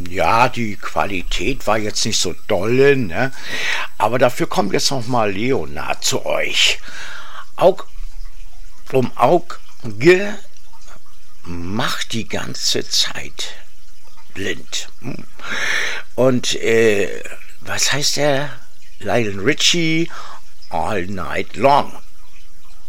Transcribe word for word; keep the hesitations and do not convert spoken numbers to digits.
Ja, die Qualität war jetzt nicht so dolle, ne? Aber dafür kommt jetzt noch mal Leonard zu euch. Aug um Auge macht die ganze Zeit blind. Und äh, was heißt der? Lionel Richie, All Night Long.